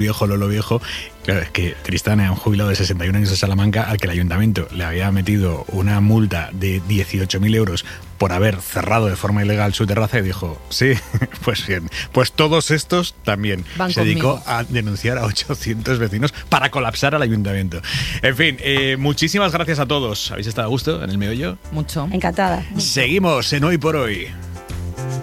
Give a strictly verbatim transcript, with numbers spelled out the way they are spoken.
viejo, Lolo viejo. Claro, es que Tristán era un jubilado de sesenta y un años de Salamanca al que el ayuntamiento le había metido una multa de dieciocho mil euros por haber cerrado de forma ilegal su terraza y dijo, sí, pues bien, pues todos estos también. Van Se dedicó conmigo. a denunciar a ochocientos vecinos para colapsar al ayuntamiento. En fin, eh, muchísimas gracias a todos. ¿Habéis estado a gusto en el meollo? Mucho. Encantada. Seguimos en Hoy por Hoy.